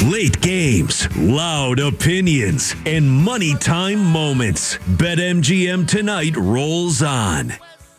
Late games, loud opinions, and money time moments. BetMGM tonight rolls on.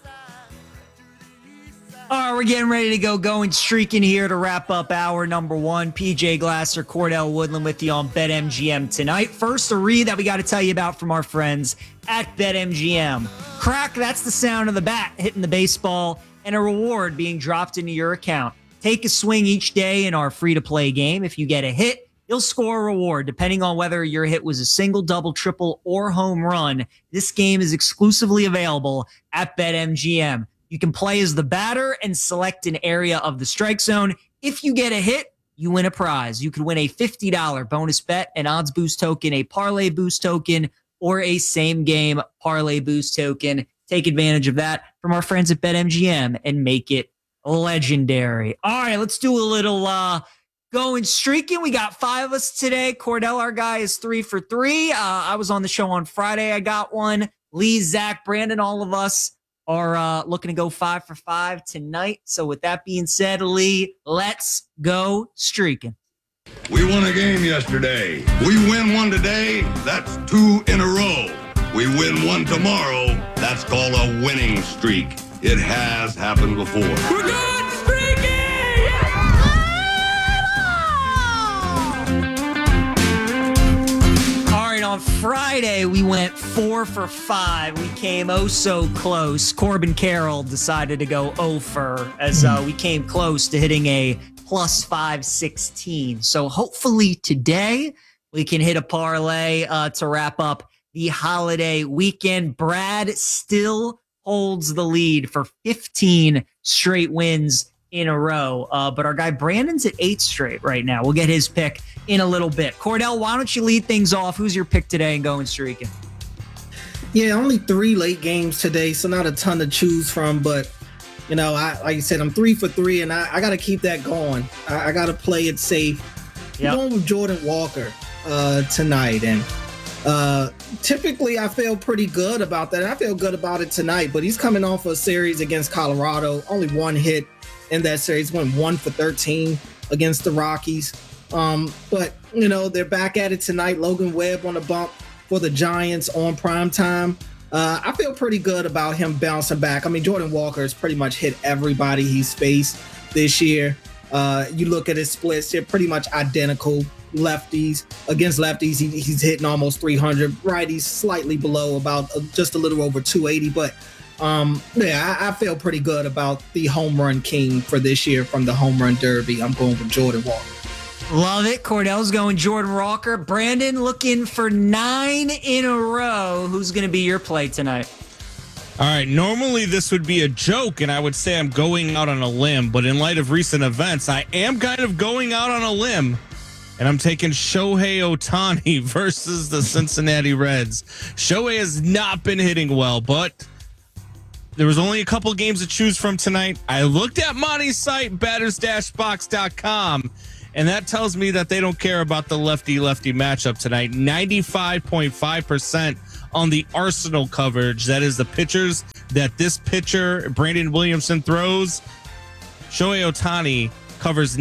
All right, we're getting ready to going streaking here to wrap up hour number one. PJ Glasser, Cordell Woodland with you on BetMGM tonight. First, a read that we got to tell you about from our friends at BetMGM. Crack, that's the sound of the bat hitting the baseball and a reward being dropped into your account. Take a swing each day in our free-to-play game. If you get a hit, you'll score a reward. Depending on whether your hit was a single, double, triple, or home run, this game is exclusively available at BetMGM. You can play as the batter and select an area of the strike zone. If you get a hit, you win a prize. You could win a $50 bonus bet, an odds boost token, a parlay boost token, or a same-game parlay boost token. Take advantage of that from our friends at BetMGM and make it legendary. All right, let's do a little going streaking. We got 5 of us today. Cordell, our guy, is 3 for 3. I was on the show on Friday. I got one. Lee, Zach, Brandon, all of us are looking to go 5 for 5 tonight. So with that being said, Lee, let's go streaking. We won a game yesterday. We win one today. That's 2 in a row. We win one tomorrow. That's called a winning streak. It has happened before. We're going streaking! All right, on Friday, we went 4 for 5. We came oh so close. Corbin Carroll decided to go over as we came close to hitting a plus 516. So hopefully today we can hit a parlay to wrap up the holiday weekend. Brad still holds the lead for 15 straight wins in a row. But our guy Brandon's at 8 straight right now. We'll get his pick in a little bit. Cordell, why don't you lead things off? Who's your pick today and going streaking? Yeah, only 3 late games today, so not a ton to choose from. But, you know, like you said, I'm 3 for 3, and I got to keep that going. I got to play it safe. I'm going with Jordan Walker tonight. And typically I feel pretty good about that. I feel good about it tonight, but he's coming off a series against Colorado. Only 1 hit in that series, went 1 for 13 against the Rockies. But, you know, they're back at it tonight. Logan Webb on the bump for the Giants on primetime. I feel pretty good about him bouncing back. I mean, Jordan Walker has pretty much hit everybody he's faced this year. You look at his splits, they're pretty much identical. Lefties against lefties, he's hitting almost 300. Righties slightly below, about just a little over 280. But yeah, I feel pretty good about the home run king for this year from the home run derby. I'm going with Jordan Walker. Love it. Cordell's going Jordan Walker. Brandon looking for 9 in a row. Who's going to be your play tonight? All right, normally this would be a joke, and I would say I'm going out on a limb. But in light of recent events, I am kind of going out on a limb. And I'm taking Shohei Ohtani versus the Cincinnati Reds. Shohei has not been hitting well, but there was only a couple games to choose from tonight. I looked at Monty's site, batters-box.com, and that tells me that they don't care about the lefty-lefty matchup tonight. 95.5% on the Arsenal coverage. That is the pitchers that this pitcher, Brandon Williamson, throws. Shohei Ohtani covers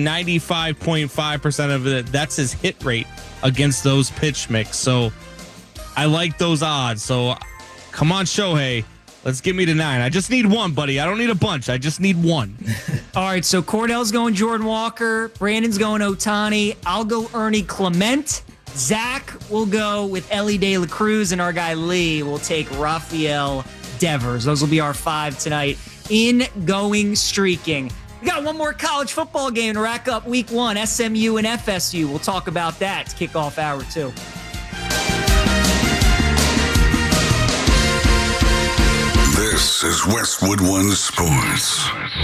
95.5% of it. That's his hit rate against those pitch mix. So I like those odds. So come on, Shohei. Let's get me to 9. I just need 1, buddy. I don't need a bunch. I just need 1. All right, so Cordell's going Jordan Walker. Brandon's going Ohtani. I'll go Ernie Clement. Zach will go with Ellie De La Cruz, and our guy Lee will take Rafael Devers. Those will be our 5 tonight in going streaking. We got one more college football game to rack up week 1, SMU and FSU. We'll talk about that to kick off hour 2. This is Westwood One Sports.